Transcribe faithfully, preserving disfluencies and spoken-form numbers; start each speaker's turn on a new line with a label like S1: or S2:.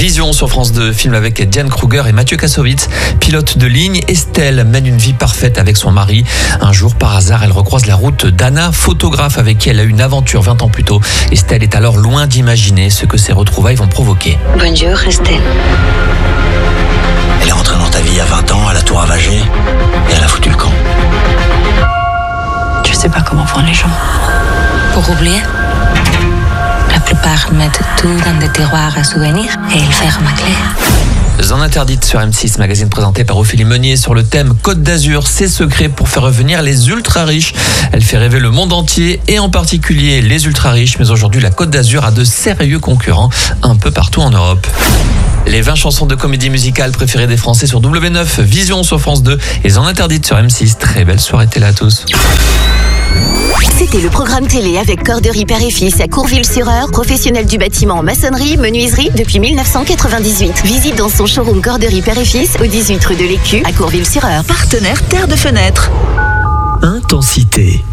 S1: Vision sur France deux, film avec Diane Kruger et Mathieu Kassovitz. Pilote de ligne, Estelle mène une vie parfaite avec son mari. Un jour, par hasard, elle recroise la route d'Anna, photographe avec qui elle a eu une aventure vingt ans plus tôt. Estelle est alors loin d'imaginer ce que ces retrouvailles vont provoquer.
S2: Bonjour Estelle.
S3: Elle est rentrée dans ta vie il y a vingt ans, à la tour Avagé, et elle a foutu le camp.
S2: Je sais pas comment font les gens pour oublier. La plupart mettent tout dans des tiroirs à souvenirs et ils ferment à clé.
S1: Zone interdite sur M six, magazine présenté par Ophélie Meunier sur le thème Côte d'Azur, ses secrets pour faire revenir les ultra-riches. Elle fait rêver le monde entier et en particulier les ultra-riches, mais aujourd'hui la Côte d'Azur a de sérieux concurrents un peu partout en Europe. Les vingt chansons de comédie musicale préférées des Français sur W neuf, Vision sur France deux et Zone interdite sur M six. Très belle soirée télé à tous.
S4: C'était le programme télé avec Corderie Père et Fils à Courville-sur-Eure, professionnel du bâtiment en maçonnerie, menuiserie depuis mille neuf cent quatre-vingt-dix-huit. Visite dans son showroom Corderie Père et Fils au dix-huit rue de l'Écu à Courville-sur-Eure.
S5: Partenaire Terre de Fenêtre.
S6: Intensité.